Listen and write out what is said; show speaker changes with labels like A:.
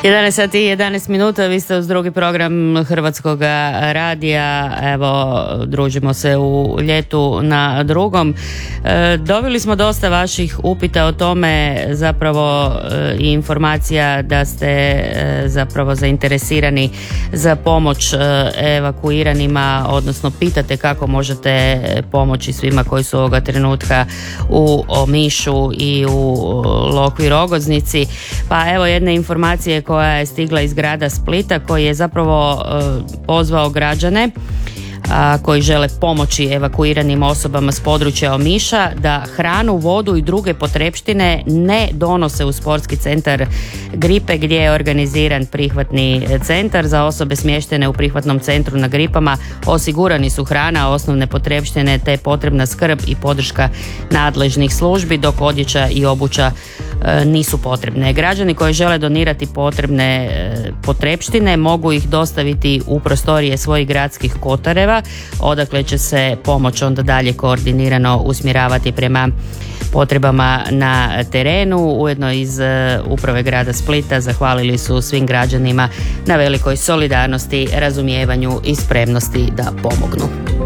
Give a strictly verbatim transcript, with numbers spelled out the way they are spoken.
A: jedanaest sati i jedanaest minuta, vi ste uz drugi program Hrvatskog radija. Evo, družimo se u ljetu na drugom. E, dobili smo dosta vaših upita o tome, zapravo e, i informacija da ste e, zapravo zainteresirani za pomoć e, evakuiranima, odnosno pitate kako možete pomoći svima koji su ovoga trenutka u Omišu i u Lokvi Rogoznici. Pa evo jedne informacije koja je stigla iz grada Splita, koji je zapravo e, pozvao građane a, koji žele pomoći evakuiranim osobama s područja Omiša da hranu, vodu i druge potrepštine ne donose u sportski centar Gripe gdje je organiziran prihvatni centar za osobe smještene u prihvatnom centru na Gripama. Osigurani su hrana, osnovne potrepštine te potrebna skrb i podrška nadležnih službi, dok odjeća i obuća e, nisu potrebne. Građani koji žele donirati potrebne e, potrepštine mogu ih dostaviti u prostorije svojih gradskih kotareva, odakle će se pomoć onda dalje koordinirano usmjeravati prema potrebama na terenu. Ujedno iz uprave grada Splita zahvalili su svim građanima na velikoj solidarnosti, razumijevanju i spremnosti da pomognu.